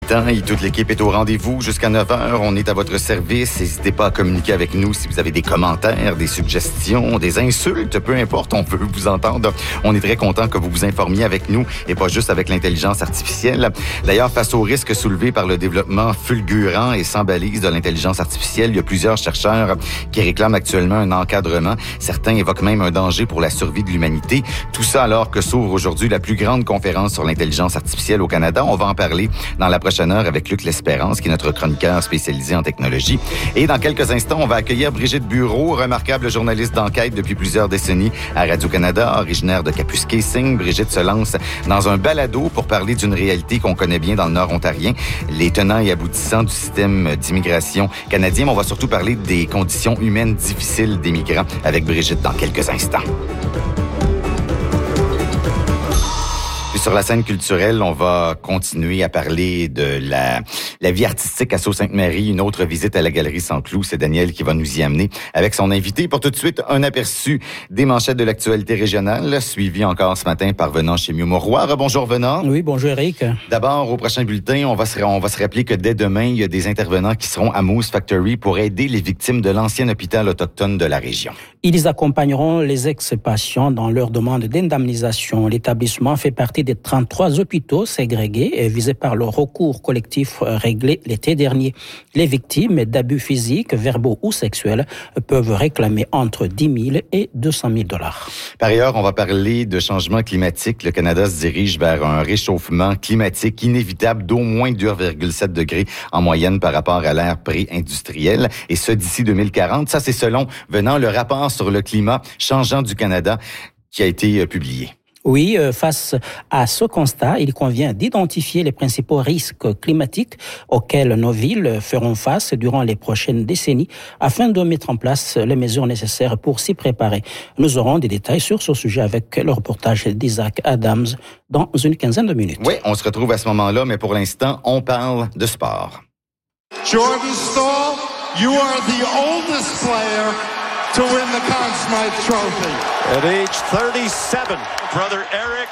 matin et toute l'équipe est au rendez-vous jusqu'à 9h. On est à votre service. N'hésitez pas à communiquer avec nous si vous avez des commentaires, des suggestions, des insultes, peu importe, on veut vous entendre. On est très content que vous vous informiez avec nous et pas juste avec l'intelligence artificielle. D'ailleurs, face aux risques soulevés par le développement fulgurant et sans balise de l'intelligence artificielle, il y a plusieurs chercheurs qui réclament actuellement un encadrement. Certains évoquent même un danger pour la survie de l'humanité. Tout ça alors que s'ouvre aujourd'hui la plus grande conférence sur l'intelligence artificielle au Canada. On va en parler dans la prochaine heure avec Luc L'Espérance, qui est notre chroniqueur spécialisé en technologie. Et dans quelques instants, on va accueillir Brigitte Bureau, remarquable journaliste d'enquête depuis plusieurs décennies à Radio-Canada, originaire de Kapuskasing. Brigitte se lance dans un balado pour parler d'une réalité qu'on connaît bien dans le Nord ontarien, les tenants et aboutissants du système d'immigration canadien. Mais on va surtout parler des conditions humaines difficiles des migrants avec Brigitte dans quelques instants. Sur la scène culturelle, on va continuer à parler de la vie artistique à Sault-Sainte-Marie. Une autre visite à la Galerie Saint-Cloud. C'est Daniel qui va nous y amener avec son invité. Pour tout de suite, un aperçu des manchettes de l'actualité régionale, suivi encore ce matin par Venant chez Mieux Mauroy. Bonjour Venant. Oui, bonjour Eric. D'abord, au prochain bulletin, on va se rappeler que dès demain, il y a des intervenants qui seront à Moose Factory pour aider les victimes de l'ancien hôpital autochtone de la région. Ils accompagneront les ex-patients dans leur demande d'indemnisation. L'établissement fait partie des 33 hôpitaux ségrégés et visés par le recours collectif réglé l'été dernier. Les victimes d'abus physiques, verbaux ou sexuels peuvent réclamer entre 10 000 et 200 000 $. Par ailleurs, on va parler de changement climatique. Le Canada se dirige vers un réchauffement climatique inévitable d'au moins 2,7 degrés en moyenne par rapport à l'ère pré-industrielle. Et ce, d'ici 2040. Ça, c'est selon Venant le rapport sur le climat changeant du Canada qui a été publié. Oui, face à ce constat, il convient d'identifier les principaux risques climatiques auxquels nos villes feront face durant les prochaines décennies afin de mettre en place les mesures nécessaires pour s'y préparer. Nous aurons des détails sur ce sujet avec le reportage d'Isaac Adams dans une quinzaine de minutes. Oui, on se retrouve à ce moment-là, mais pour l'instant, on parle de sport. Jordan Staal, you are the oldest player to win the Conn Smythe Trophy. At age 37, brother Eric,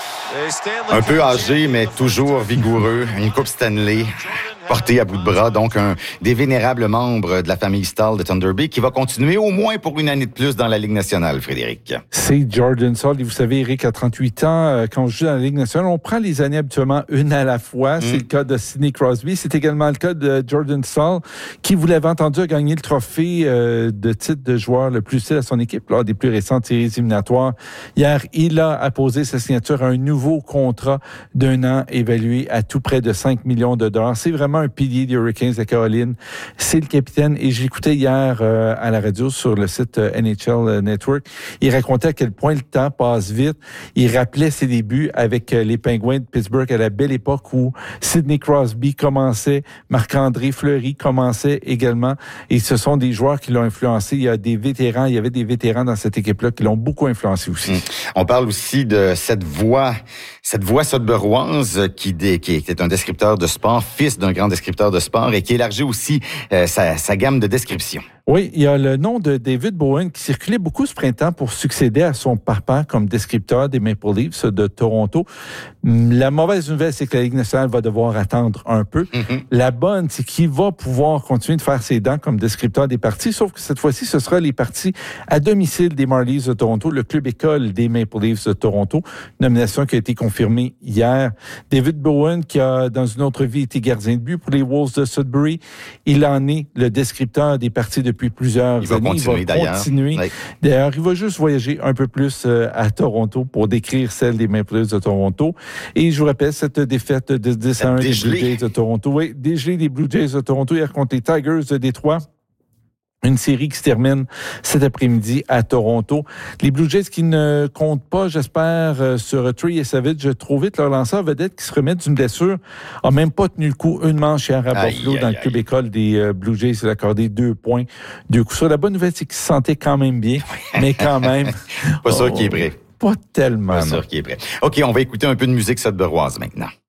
un peu âgé, mais toujours vigoureux. Une coupe Stanley portée à bout de bras. Donc, un des vénérables membres de la famille Staal de Thunder Bay qui va continuer au moins pour une année de plus dans la Ligue nationale, Frédéric. C'est Jordan Staal. Et vous savez, Eric, à 38 ans, quand on joue dans la Ligue nationale, on prend les années habituellement une à la fois. C'est le cas de Sidney Crosby. C'est également le cas de Jordan Staal, qui, vous l'avez entendu, a gagné le trophée de titre de joueur le plus utile à son équipe lors des plus récentes séries éliminatoires. Hier, il a apposé sa signature à un nouveau contrat d'1 an évalué à tout près de 5 millions de $. C'est vraiment un pilier des Hurricanes de Caroline. C'est le capitaine. Et je l'écoutais hier à la radio sur le site NHL Network. Il racontait à quel point le temps passe vite. Il rappelait ses débuts avec les Penguins de Pittsburgh à la belle époque où Sidney Crosby commençait, Marc-André Fleury commençait également. Et ce sont des joueurs qui l'ont influencé. Il y avait des vétérans dans cette équipe-là qui l'ont beaucoup influencé aussi. On parle aussi de cette voix sudburoise qui est un descripteur de sport, fils d'un grand descripteur de sport et qui élargit aussi sa gamme de description. Oui, il y a le nom de David Bowen qui circulait beaucoup ce printemps pour succéder à son papa comme descripteur des Maple Leafs de Toronto. La mauvaise nouvelle, c'est que la Ligue nationale va devoir attendre un peu. La bonne, c'est qu'il va pouvoir continuer de faire ses dents comme descripteur des parties, sauf que cette fois-ci, ce sera les parties à domicile des Marlies de Toronto, le club école des Maple Leafs de Toronto. Nomination qui a été confirmée hier. David Bowen, qui a dans une autre vie été gardien de but pour les Wolves de Sudbury, il en est le descripteur des parties depuis plusieurs années. Il va continuer. Oui. D'ailleurs, il va juste voyager un peu plus à Toronto pour décrire celle des Maple Leafs de Toronto. Et je vous rappelle cette défaite de 10-1 des Blue Jays de Toronto. Oui, dégelé des Blue Jays de Toronto hier contre les Tigers de Détroit. Une série qui se termine cet après-midi à Toronto. Les Blue Jays qui ne comptent pas, j'espère, sur Trey et Savage trop vite. Leur lanceur vedette qui se remet d'une blessure a même pas tenu le coup. Une manche hier à Buffalo dans le club école des Blue Jays. Il a accordé 2 points. 2 coups sûrs. La bonne nouvelle, c'est qu'il se sentait quand même bien, mais quand même. Pas sûr qu'il est prêt. Pas tellement. Pas sûr qu'il est prêt. OK, on va écouter un peu de musique sudburoise maintenant.